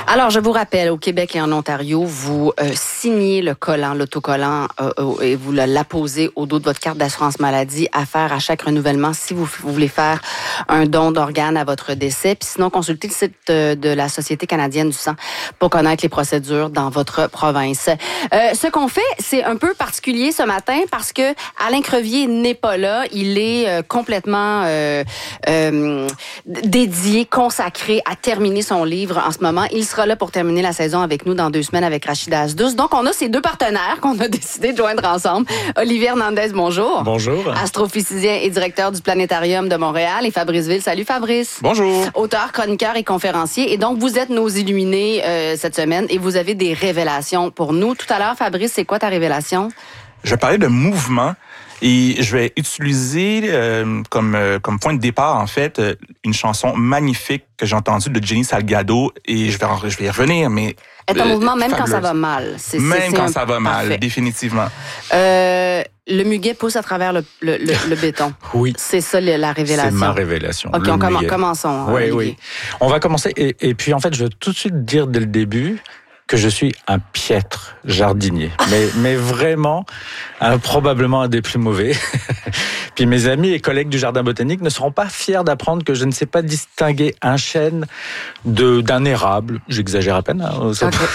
Alors, je vous rappelle, au Québec et en Ontario, vous signez le collant, l'autocollant, et vous l'apposez au dos de votre carte d'assurance maladie à faire à chaque renouvellement si vous voulez faire un don d'organes à votre décès. Puis sinon, consultez le site de la Société canadienne du sang pour connaître les procédures dans votre province. Ce qu'on fait, c'est un peu particulier ce matin parce que Alain Crevier n'est pas là. Il est complètement dédié, consacré à terminer son livre en ce moment. Il sera là pour terminer la saison avec nous dans 2 semaines avec Rachida Asdous. Donc, on a ces 2 partenaires qu'on a décidé de joindre ensemble. Olivier Hernandez, bonjour. Bonjour. Astrophysicien et directeur du Planétarium de Montréal. Et Fabrice Ville. Salut, Fabrice. Bonjour. Auteur, chroniqueur et conférencier. Et donc, vous êtes nos illuminés cette semaine et vous avez des révélations pour nous. Tout à l'heure, Fabrice, c'est quoi ta révélation? Je vais parler de mouvement et je vais utiliser comme point de départ, en fait, une chanson magnifique que j'ai entendue de Jenny Salgado et je vais y revenir, mais... Est en mouvement même quand ça va mal. Même quand ça va mal, définitivement. Le muguet pousse à travers le béton. Oui. C'est ça la révélation. C'est ma révélation. OK, commençons. Oui. On va commencer. Et puis, en fait, je veux tout de suite dire dès le début que je suis un piètre jardinier. Mais vraiment, probablement un des plus mauvais. Puis mes amis et collègues du jardin botanique ne seront pas fiers d'apprendre que je ne sais pas distinguer un chêne d'un érable, j'exagère à peine, hein,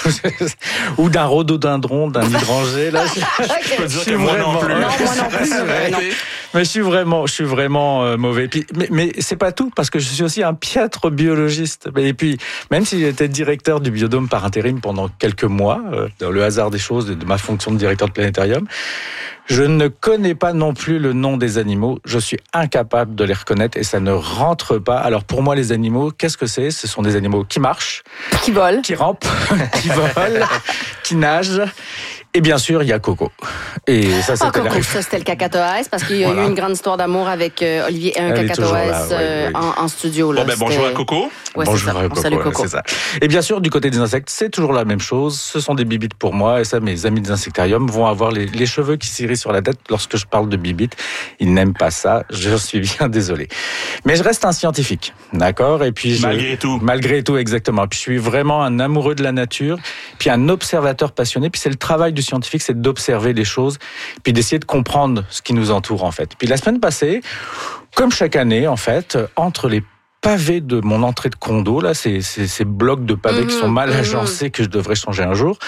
ou d'un rhododendron, d'un hydrangée. Là, je peux dire que moi non plus. Non, moi non plus. Mais je suis vraiment mauvais. Puis, mais c'est pas tout, parce que je suis aussi un piètre biologiste. Et puis, même si j'étais directeur du Biodôme par intérim pendant quelques mois, dans le hasard des choses, de ma fonction de directeur de planétarium, je ne connais pas non plus le nom des animaux. Je suis incapable de les reconnaître et ça ne rentre pas. Alors pour moi, les animaux, qu'est-ce que c'est? Ce sont des animaux qui marchent, qui volent, qui rampent, qui volent, qui nagent. Et bien sûr, il y a Coco. Et ça, c'était Coco, ça c'était le cacatoès, parce qu'il y a eu une grande histoire d'amour avec Olivier et un cacatoès en studio. Là. Bon, bonjour à Coco. Ouais, bonjour à Coco. Salut Coco. C'est ça. Et bien sûr, du côté des insectes, c'est toujours la même chose. Ce sont des bibites pour moi. Et ça, mes amis des insectariums vont avoir les cheveux qui s'irrissent sur la tête lorsque je parle de bibites. Ils n'aiment pas ça. Je suis bien désolé. Mais je reste un scientifique. D'accord? Et puis Malgré tout, exactement. Puis je suis vraiment un amoureux de la nature. Puis un observateur passionné. Puis c'est le travail du scientifique, c'est d'observer les choses, puis d'essayer de comprendre ce qui nous entoure, en fait. Puis la semaine passée, comme chaque année, en fait, entre les pavés de mon entrée de condo, là, ces blocs de pavés qui sont mal agencés, que je devrais changer un jour,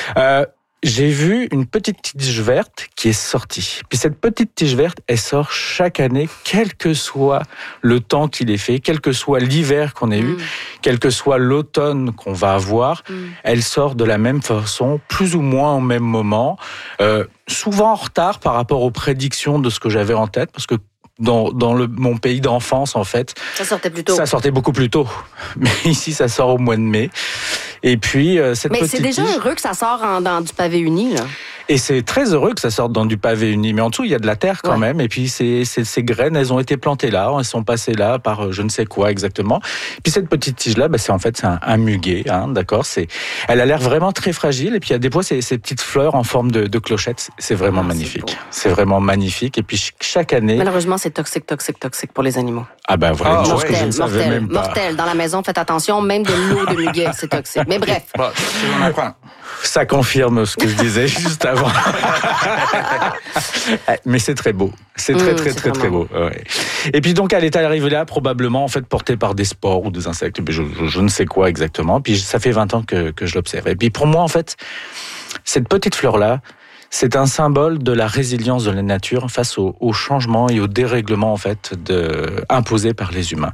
j'ai vu une petite tige verte qui est sortie. Puis cette petite tige verte, elle sort chaque année, quel que soit le temps qu'il ait fait, quel que soit l'hiver qu'on ait eu, quel que soit l'automne qu'on va avoir, elle sort de la même façon, plus ou moins au même moment, souvent en retard par rapport aux prédictions de ce que j'avais en tête, parce que dans mon pays d'enfance, en fait, ça sortait plus tôt. Ça sortait beaucoup plus tôt. Mais ici, ça sort au mois de mai. Et puis, Mais c'est déjà heureux que ça sort dans du pavé uni, là. Et c'est très heureux que ça sorte dans du pavé uni. Mais en dessous, il y a de la terre quand même. Et puis, ces graines, elles ont été plantées là. Elles sont passées là par je ne sais quoi exactement. Puis cette petite tige-là, c'est un muguet. Hein, d'accord. Elle a l'air vraiment très fragile. Et puis, il y a des fois, ces petites fleurs en forme de clochettes. C'est vraiment magnifique. C'est vraiment magnifique. Et puis, chaque année... Malheureusement, c'est toxique pour les animaux. Ah ben vraiment, chose que je ne savais même pas. Mortel. Dans la maison, faites attention. Même de l'eau de muguet, c'est toxique. Mais bref. Ça confirme ce que je disais juste avant. Mais c'est très beau. C'est très beau. Ouais. Et puis donc, elle est arrivée là, probablement, en fait, portée par des spores ou des insectes. Je ne sais quoi exactement. Puis ça fait 20 ans que je l'observe. Et puis pour moi, en fait, cette petite fleur-là, c'est un symbole de la résilience de la nature face aux changements et aux dérèglements, en fait, imposés par les humains.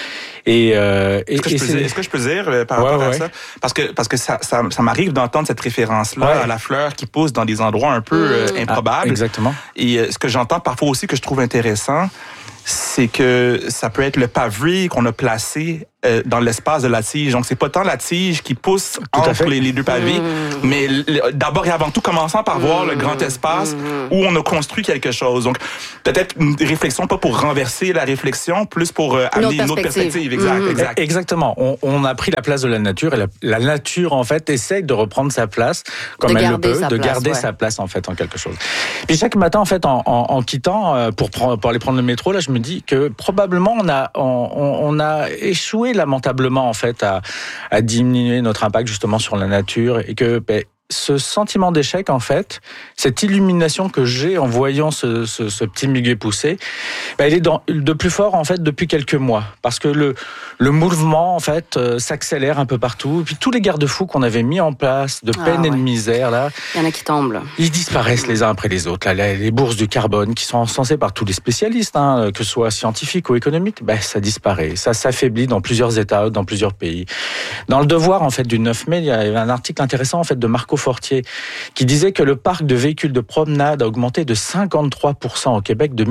Est-ce que je peux dire par rapport à ça? Parce que ça m'arrive d'entendre cette référence-là à la fleur qui pousse dans des endroits un peu improbables. Exactement. Et ce que j'entends parfois aussi que je trouve intéressant, c'est que ça peut être le pavé qu'on a placé dans l'espace de la tige. Donc, c'est pas tant la tige qui pousse entre les 2 pavés, mais d'abord et avant tout, commençant par voir le grand espace où on a construit quelque chose. Donc, peut-être une réflexion, pas pour renverser la réflexion, plus pour amener une autre perspective. Exact. Exactement. On a pris la place de la nature et la nature, en fait, essaye de reprendre sa place comme elle le peut, de garder sa place, en fait, en quelque chose. Puis chaque matin, en fait, en quittant pour aller prendre le métro, là, je me dis que probablement on a échoué lamentablement en fait à diminuer notre impact justement sur la nature et que ce sentiment d'échec, en fait, cette illumination que j'ai en voyant ce petit muguet pousser, elle est de plus fort, en fait, depuis quelques mois. Parce que le mouvement, en fait, s'accélère un peu partout. Et puis tous les garde-fous qu'on avait mis en place, de peine et de misère, là... Il y en a qui tombent, là. Ils disparaissent les uns après les autres. Là, les bourses du carbone, qui sont encensées par tous les spécialistes, que ce soit scientifiques ou économiques, ça disparaît. Ça s'affaiblit dans plusieurs États, dans plusieurs pays. Dans le Devoir, en fait, du 9 mai, il y avait un article intéressant, en fait, de Marco Fortier, qui disait que le parc de véhicules de promenade a augmenté de 53% au Québec de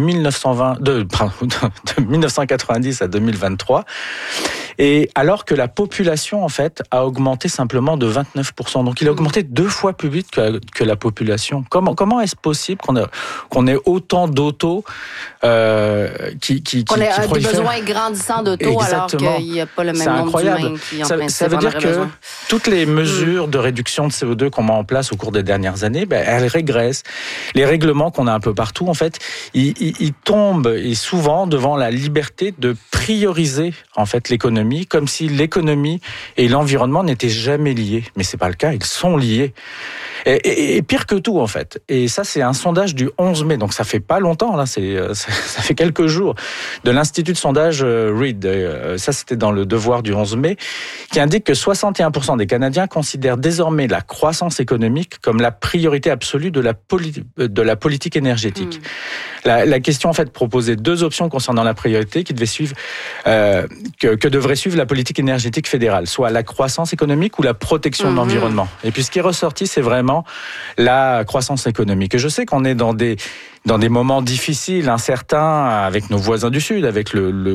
1990 à 2023. Et alors que la population, en fait, a augmenté simplement de 29%. Donc, il a augmenté 2 fois plus vite que la population. Comment est-ce possible qu'on ait autant d'autos qui qu'on ait des besoins grandissants d'autos alors qu'il n'y a pas le même nombre d'humains qui en principe ça veut dire que toutes les mesures de réduction de CO2 qu'on met en place au cours des dernières années, elles régressent. Les règlements qu'on a un peu partout, en fait, ils tombent et souvent devant la liberté de prioriser en fait l'économie, comme si l'économie et l'environnement n'étaient jamais liés. Mais c'est pas le cas, ils sont liés. Et pire que tout, en fait. Et ça, c'est un sondage du 11 mai, donc ça fait pas longtemps, là, ça fait quelques jours, de l'Institut de sondage Reid. Ça, c'était dans le Devoir du 11 mai, qui indique que 61% des Canadiens considèrent désormais la croissance économique comme la priorité absolue de la politique énergétique. La question, en fait, proposait 2 options concernant la priorité qui devait suivre, que devrait suivre la politique énergétique fédérale, soit la croissance économique ou la protection de l'environnement. Et puis, ce qui est ressorti, c'est vraiment la croissance économique. Et je sais qu'on est dans des moments difficiles, incertains, avec nos voisins du Sud, avec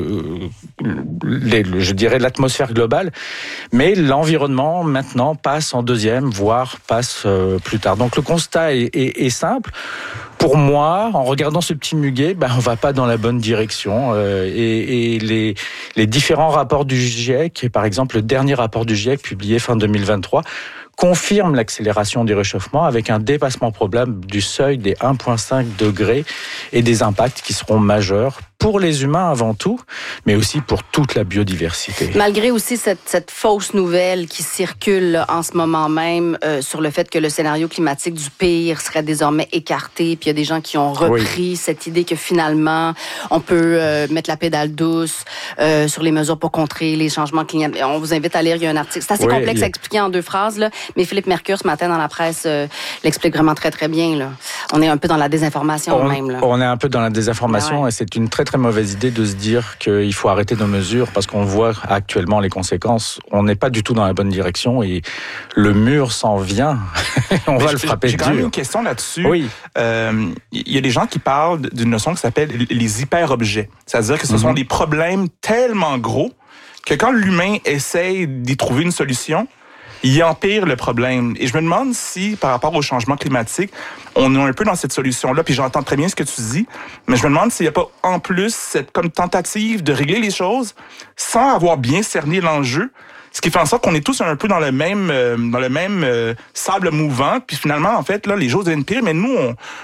je dirais l'atmosphère globale, mais l'environnement maintenant passe en deuxième, voire passe plus tard. Donc le constat est simple. Pour moi, en regardant ce petit muguet, on va pas dans la bonne direction. Et les différents rapports du GIEC, et par exemple le dernier rapport du GIEC publié fin 2023, confirme l'accélération du réchauffement avec un dépassement probable du seuil des 1,5 degrés et des impacts qui seront majeurs pour les humains avant tout, mais aussi pour toute la biodiversité. Malgré aussi cette fausse nouvelle qui circule là, en ce moment même sur le fait que le scénario climatique du pire serait désormais écarté, puis il y a des gens qui ont repris cette idée que finalement on peut mettre la pédale douce sur les mesures pour contrer les changements climatiques. On vous invite à lire, il y a un article. C'est assez complexe à expliquer en 2 phrases, là, mais Philippe Mercure, ce matin dans la presse, l'explique vraiment très très bien. Là. On est un peu dans la désinformation même. Là. On est un peu dans la désinformation et c'est une très très mauvaise idée de se dire qu'il faut arrêter nos mesures parce qu'on voit actuellement les conséquences. On n'est pas du tout dans la bonne direction et le mur s'en vient. On va le frapper dur. J'ai quand même une question là-dessus. Oui. Il y a des gens qui parlent d'une notion qui s'appelle les hyper-objets. C'est-à-dire que ce sont des problèmes tellement gros que quand l'humain essaye d'y trouver une solution, il empire le problème. Et je me demande si, par rapport au changement climatique, on est un peu dans cette solution-là, puis j'entends très bien ce que tu dis, mais je me demande s'il n'y a pas en plus cette comme tentative de régler les choses sans avoir bien cerné l'enjeu, ce qui fait en sorte qu'on est tous un peu dans le même sable mouvant, puis finalement, en fait, là, les choses deviennent pires, mais nous,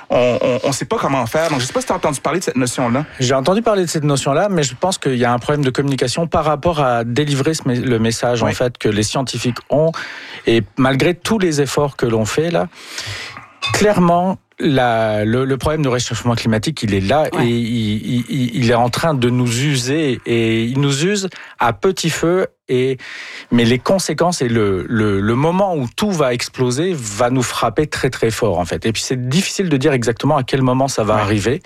on sait pas comment faire. Donc, je sais pas si tu as entendu parler de cette notion-là. J'ai entendu parler de cette notion-là, mais je pense qu'il y a un problème de communication par rapport à délivrer le message, en fait, que les scientifiques ont, et malgré tous les efforts que l'on fait, là, clairement, le problème de réchauffement climatique, il est là et il est en train de nous user, et il nous use à petit feu. Mais les conséquences et le moment où tout va exploser va nous frapper très très fort en fait. Et puis c'est difficile de dire exactement à quel moment ça va arriver.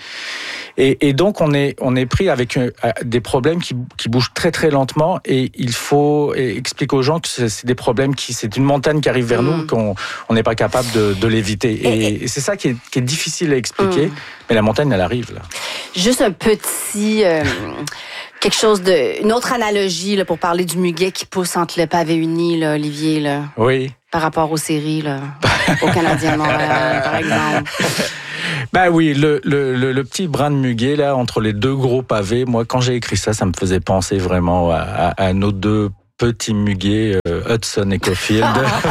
Et donc on est pris avec des problèmes qui bougent très très lentement, et il faut expliquer aux gens que c'est des problèmes c'est une montagne qui arrive vers nous, qu'on n'est pas capable de l'éviter. Et c'est ça qui est difficile à expliquer. Mais la montagne, elle arrive là. Juste un petit quelque chose une autre analogie là, pour parler du muguet qui pousse entre le pavé uni, là, Olivier, là. Oui. Par rapport aux séries, là, au Canadien de Montréal, par exemple. Oui, le petit brin de muguet là entre les 2 gros pavés. Moi, quand j'ai écrit ça, ça me faisait penser vraiment à nos 2 petits muguets Hudson et Caulfield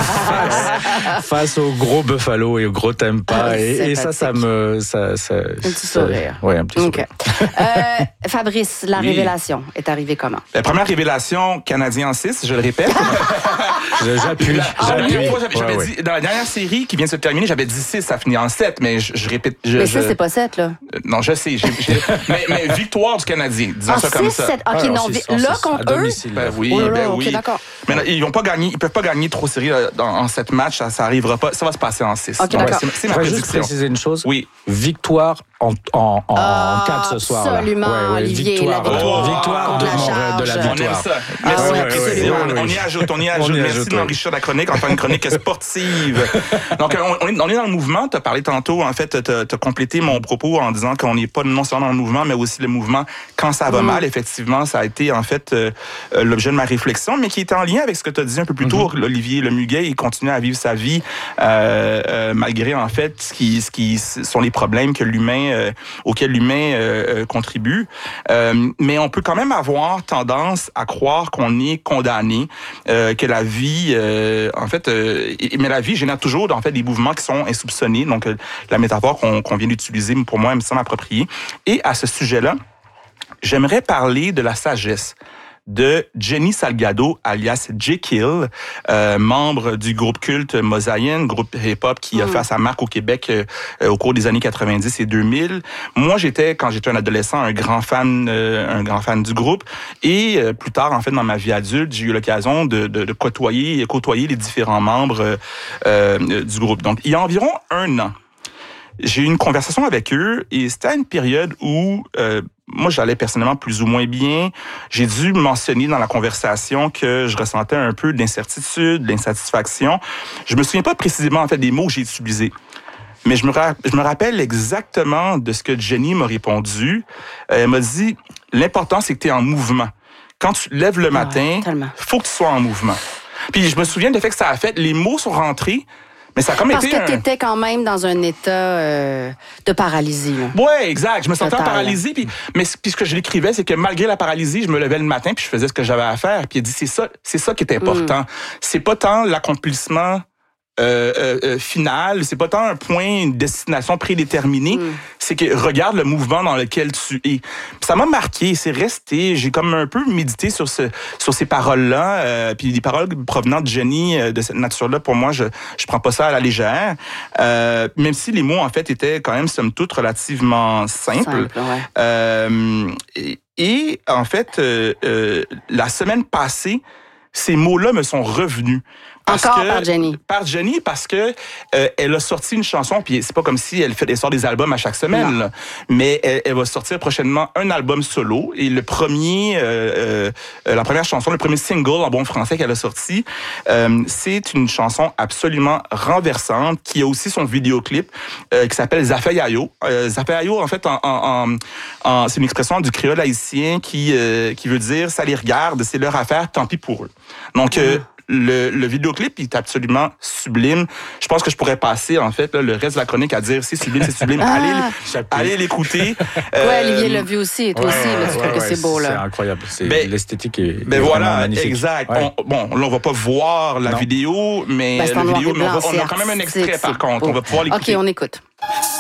face au gros Buffalo et au gros Tampa. Et ça me... Un petit sourire. Oui, un petit sourire. Fabrice, la révélation est arrivée comment? La première révélation, Canadien en 6, je le répète. J'appuie. J'avais dit, dans la dernière série qui vient de se terminer, j'avais dit 6, ça finit en 7, mais je répète. Mais ça, c'est pas 7, là. Non, je sais. Mais victoire du Canadien, disons ça comme ça. 7. OK, non, là, contre eux? Ben oui, OK, d'accord. Mais non, ils peuvent pas gagner trop séries en 7 matchs, ça arrivera pas. Ça va se passer en 6. OK, d'accord. C'est ma prédiction. Juste préciser une chose. Oui. Victoire en 4 ce soir. Absolument, Olivier. Victoire de la victoire. On aime ça. Merci. On y ajoute. Merci de m'enrichir la chronique. On va faire une chronique sportive. Donc, on est dans le mouvement. Tu as parlé tantôt, en fait, tu as complété mon propos en disant qu'on n'est pas non seulement dans le mouvement, mais aussi le mouvement quand ça va mal. Effectivement, ça a été, en fait, l'objet de ma réflexion, mais qui était en lien avec ce que tu as dit un peu plus tôt, Olivier Lemuguet. Il continue à vivre sa vie malgré, en fait, ce qui sont les problèmes que auxquels l'humain contribue. Mais on peut quand même avoir tendance à croire qu'on est condamné, que la vie, mais la vie génère toujours, en fait, des mouvements qui sont insoupçonnés. Donc, la métaphore qu'on vient d'utiliser, pour moi, elle me semble appropriée. Et à ce sujet-là, j'aimerais parler de la sagesse de Jenny Salgado, alias Jekyll, membre du groupe culte Mosaïen, groupe hip-hop qui a fait sa marque au Québec au cours des années 90 et 2000. Moi, quand j'étais un adolescent, un grand fan du groupe. Et plus tard, en fait, dans ma vie adulte, j'ai eu l'occasion de côtoyer les différents membres du groupe. Donc, il y a environ 1 an, j'ai eu une conversation avec eux et c'était à une période où moi, j'allais personnellement plus ou moins bien. J'ai dû mentionner dans la conversation que je ressentais un peu d'incertitude, d'insatisfaction. Je me souviens pas précisément, en fait, des mots que j'ai utilisés. Mais je me rappelle exactement de ce que Jenny m'a répondu. Elle m'a dit, l'important, c'est que tu es en mouvement. Quand tu lèves le matin, faut que tu sois en mouvement. Puis je me souviens de fait que ça a fait, les mots sont rentrés, mais ça a comme Parce que tu étais quand même dans un état de paralysie. Oui, exact. Je me sentais en paralysie. Mais ce que je l'écrivais, c'est que malgré la paralysie, je me levais le matin puis je faisais ce que j'avais à faire. Puis il dit, c'est ça qui est important. C'est pas tant l'accomplissement final, c'est pas tant un point, une destination prédéterminée, c'est que regarde le mouvement dans lequel tu es. Puis ça m'a marqué, c'est resté, j'ai comme un peu médité sur ces paroles-là, puis des paroles provenant de Jenny de cette nature-là, pour moi, je prends pas ça à la légère, même si les mots, en fait, étaient quand même, somme toute, relativement simples. Et en fait, la semaine passée, ces mots-là me sont revenus. Par Jenny, parce que elle a sorti une chanson, puis c'est pas comme si elle sort des albums à chaque semaine, là, mais elle va sortir prochainement un album solo. Et la première chanson, le premier single en bon français qu'elle a sorti, c'est une chanson absolument renversante, qui a aussi son vidéoclip, qui s'appelle Zafeyayo. Zafeyayo, en fait, c'est une expression du créole haïtien qui veut dire « ça les regarde, c'est leur affaire, tant pis pour eux ». Donc, le vidéoclip est absolument sublime. Je pense que je pourrais passer, en fait, là, le reste de la chronique à dire c'est sublime, c'est sublime. Allez l'écouter. Olivier l'a vu aussi, toi aussi, tu trouves que c'est beau, là. C'est incroyable. L'esthétique est voilà, magnifique. Exact. Là, on va pas voir la vidéo, mais la vidéo, on a quand même un extrait, par contre. On va pouvoir l'écouter. OK, on écoute.